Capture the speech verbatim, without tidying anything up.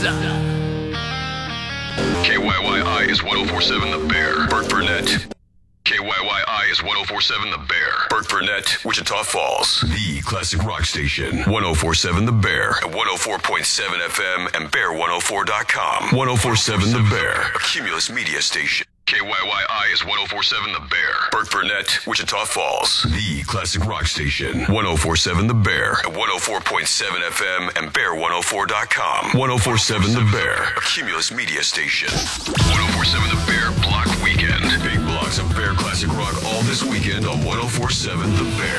K Y Y I is one oh four point seven The Bear, Burt Burnett. K Y Y I is one oh four point seven The Bear, Burt Burnett, Wichita Falls. The classic rock station. one oh four point seven The Bear at one oh four point seven F M and bear one oh four dot com. one oh four point seven The Bear, a Cumulus media station. K Y Y I is one oh four point seven The Bear, Burt Burnett, Wichita Falls. The classic rock station. one oh four point seven The Bear at one oh four point seven F M and bear one oh four dot com. one oh four point seven The Bear, a Cumulus media station. one oh four point seven The Bear Block Weekend. Big blocks of Bear classic rock all this weekend on one oh four point seven The Bear.